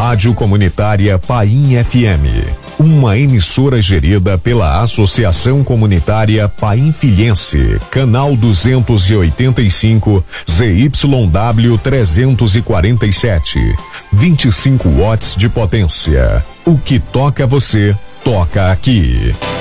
Rádio Comunitária Paim FM, uma emissora gerida pela Associação Comunitária Painfilhense, canal 285, ZYW 347, 25 watts de potência. O que toca você, toca aqui.